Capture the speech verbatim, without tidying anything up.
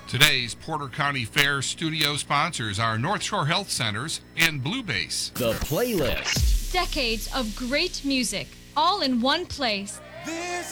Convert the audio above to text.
Today's Porter County Fair studio sponsors are North Shore Health Centers and Blue Base. The Playlist. Decades of great music, all in one place.